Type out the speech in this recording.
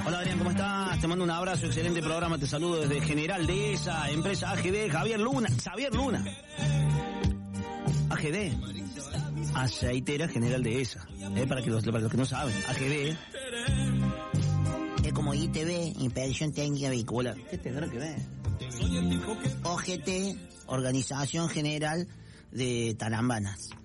Hola Adrián, ¿cómo estás? Te mando un abrazo, excelente programa, te saludo desde General Dehesa, empresa AGD, Xavier Luna. AGD, aceitera General Dehesa, para los que no saben, AGD es como ITV, Inspección Técnica Vehicular. ¿Qué tendrá que ver? OGT, Organización General de Tarambanas.